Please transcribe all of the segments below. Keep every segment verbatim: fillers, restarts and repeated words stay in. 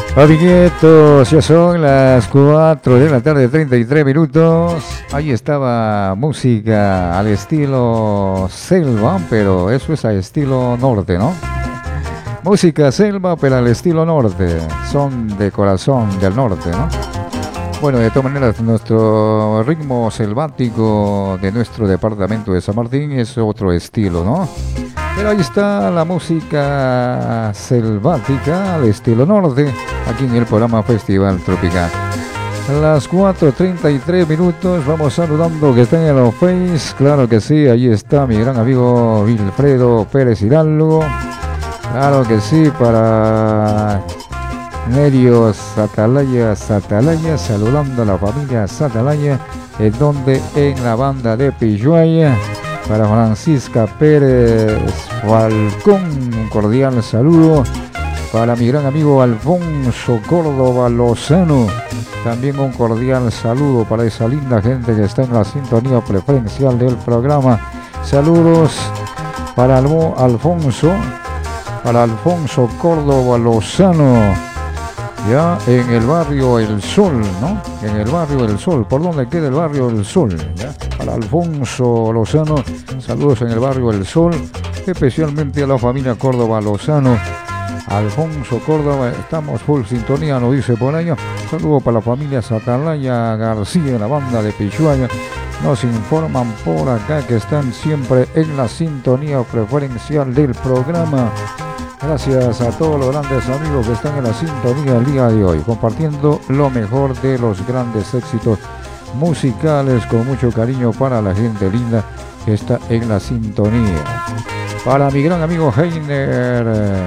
Amiguitos, ya son las cuatro de la tarde, treinta y tres minutos. Ahí estaba música al estilo selva, pero eso es al estilo norte, ¿no? Música selva, pero al estilo norte. Son de corazón del norte, ¿no? Bueno, de todas maneras, nuestro ritmo selvático de nuestro departamento de San Martín es otro estilo, ¿no? Pero ahí está la música selvática al estilo norte, aquí en el programa Festival Tropical. A las cuatro treinta y tres minutos, vamos saludando que están en los Face. Claro que sí, ahí está mi gran amigo Wilfredo Pérez Hidalgo. Claro que sí, para Nerio Satalaya, Satalaya, saludando a la familia Satalaya, en donde en la banda de Pilluaya. Para Francisca Pérez Falcón, un cordial saludo. Para mi gran amigo Alfonso Córdoba Lozano, también un cordial saludo para esa linda gente que está en la sintonía preferencial del programa. Saludos para Almo, Alfonso, para Alfonso Córdoba Lozano, ya en el barrio El Sol, ¿no? En el barrio El Sol, ¿por dónde queda el barrio El Sol? ¿Ya? Para Alfonso Lozano, saludos en el barrio El Sol, especialmente a la familia Córdoba Lozano. Alfonso Córdoba, estamos full sintonía, nos dice por ahí. Saludos para la familia Satalaya García, la banda de Pichuaya. Nos informan por acá que están siempre en la sintonía preferencial del programa. Gracias a todos los grandes amigos que están en la sintonía el día de hoy, compartiendo lo mejor de los grandes éxitos musicales con mucho cariño para la gente linda que está en la sintonía. Para mi gran amigo Heiner,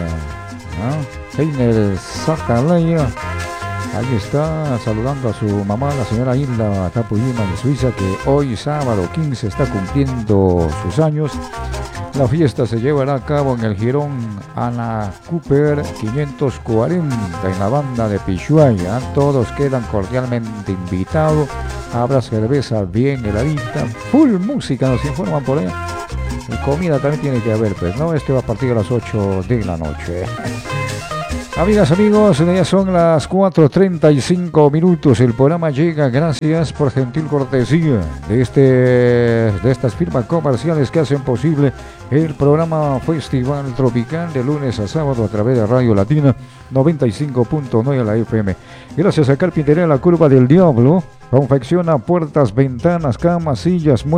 ¿no? Heiner Satalaya, ahí está saludando a su mamá, la señora Hilda Tapuyima de Suiza, que hoy sábado quince está cumpliendo sus años. La fiesta se llevará a cabo en el Girón Ana Cooper quinientos cuarenta en la banda de Pichuaya. Todos quedan cordialmente invitados. Habrá cerveza bien heladita, full música, nos informan por ahí. Y comida también tiene que haber, pues, ¿no? Este va a partir de las ocho de la noche. Amigas, amigos, ya son las cuatro treinta y cinco minutos. El programa llega gracias por gentil cortesía de, este, de estas firmas comerciales que hacen posible el programa Festival Tropical de lunes a sábado a través de Radio Latina noventa y cinco punto nueve a la F M. Gracias a Carpintería La Curva del Diablo, confecciona puertas, ventanas, camas, sillas,